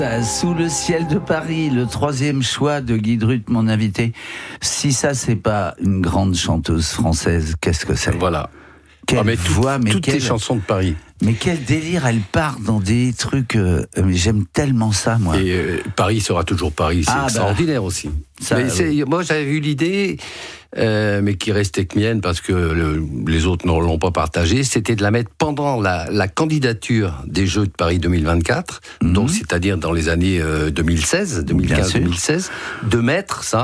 Sous le ciel de Paris, le troisième choix de Guy Drut, mon invité. Si ça, c'est pas une grande chanteuse française, qu'est-ce que c'est ? Voilà. Quelle voix, mais toutes les chansons de Paris. Mais quel délire, elle part dans des trucs... mais j'aime tellement ça, moi. Et Paris sera toujours Paris, c'est extraordinaire aussi. Ça, moi, j'avais eu l'idée, mais qui restait que mienne, parce que les autres ne l'ont pas partagée, c'était de la mettre pendant la candidature des Jeux de Paris 2024, donc c'est-à-dire dans les années 2015-2016, de mettre ça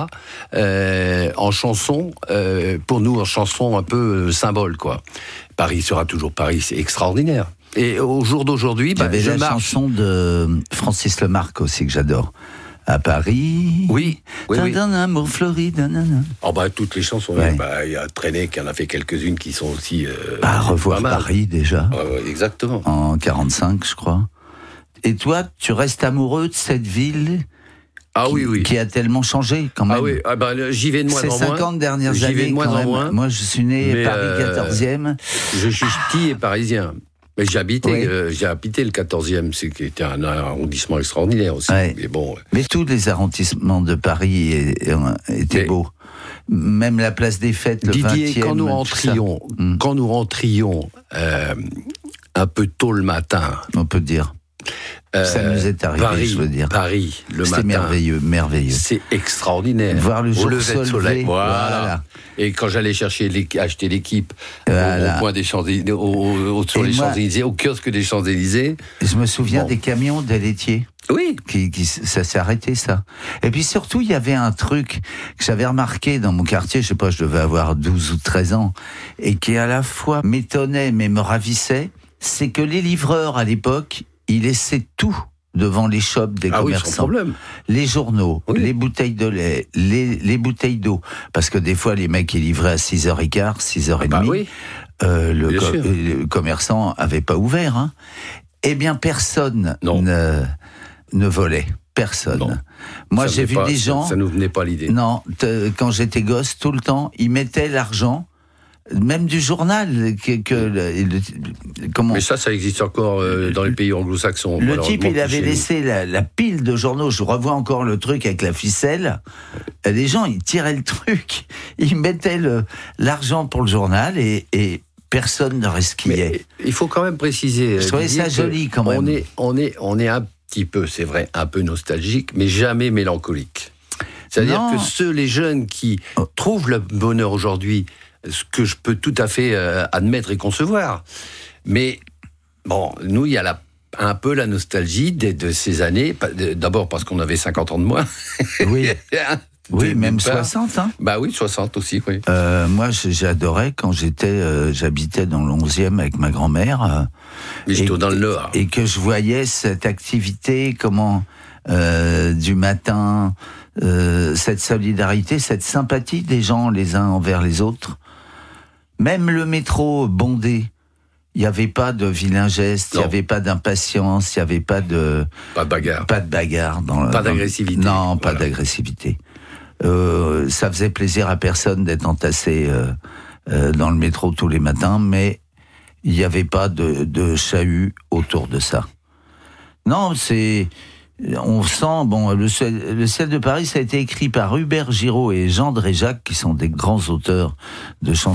en chanson, pour nous, en chanson un peu symbole, quoi. Paris sera toujours Paris, c'est extraordinaire. Et au jour d'aujourd'hui, il y avait la chanson de Francis Lemarque aussi que j'adore. À Paris. Oui. Un amour fleuri. Toutes les chansons. Il y a Trenet qui en a fait quelques-unes qui sont aussi. Revoir Paris déjà. Exactement. En 45, je crois. Et toi, tu restes amoureux de cette ville? Qui a tellement changé quand même. J'y vais de moins en moins. Ces 50 dernières années, moi je suis né Paris 14e. Je suis ch'ti et parisien. Mais j'ai habité le 14e, qui était un arrondissement extraordinaire aussi. Ouais. Mais tous les arrondissements de Paris étaient beaux. Même la place des Fêtes, le 20e. Quand nous rentrions un peu tôt le matin... On peut dire. Ça nous est arrivé, je veux dire. Paris, le matin. C'était merveilleux. C'est extraordinaire. Voir le jour se lever. Voilà. Et quand j'allais acheter l'équipe au point des Champs-Élysées, sur les Champs-Élysées, au kiosque des Champs-Élysées. Je me souviens des camions des laitiers. Oui. Ça s'est arrêté, ça. Et puis surtout, il y avait un truc que j'avais remarqué dans mon quartier, je sais pas, je devais avoir 12 ou 13 ans, et qui à la fois m'étonnait mais me ravissait, c'est que les livreurs à l'époque, ils laissaient tout devant les shops des commerçants. Sans problème. Les journaux, les bouteilles de lait, les bouteilles d'eau. Parce que des fois, les mecs, ils livraient à 6h15, 6h30. Le commerçant avait pas ouvert. Hein. Eh bien, personne ne volait. Personne. Non. Moi, j'ai vu des gens... Ça nous venait pas l'idée. Non, quand j'étais gosse, tout le temps, ils mettaient l'argent... Même du journal. Mais ça existe encore dans les pays anglo-saxons. Le type, il avait laissé la pile de journaux. Je revois encore le truc avec la ficelle. Les gens, ils tiraient le truc. Ils mettaient l'argent pour le journal et personne ne resquillait. Mais il faut quand même préciser. Je trouvais ça joli quand même. On est un petit peu, c'est vrai, un peu nostalgique, mais jamais mélancolique. C'est-à-dire que les jeunes qui trouvent le bonheur aujourd'hui, ce que je peux tout à fait admettre et concevoir. Mais, nous, il y a un peu la nostalgie de ces années. D'abord parce qu'on avait 50 ans de moins. Oui, oui, même 60. Hein. 60 aussi, oui. Moi, j'adorais quand j'habitais dans le 11e avec ma grand-mère. Mais j'étais dans le Nord. Et que je voyais cette activité, du matin... cette solidarité, cette sympathie des gens les uns envers les autres. Même le métro bondé, il n'y avait pas de vilain geste, il n'y avait pas d'impatience, il n'y avait pas de... Pas de bagarre. Pas de bagarre. Pas d'agressivité. Non, pas d'agressivité. Ça faisait plaisir à personne d'être entassé dans le métro tous les matins, mais il n'y avait pas de chahut autour de ça. Non, on sent, le ciel de Paris, ça a été écrit par Hubert Giraud et Jean Dréjac, qui sont des grands auteurs de chansons.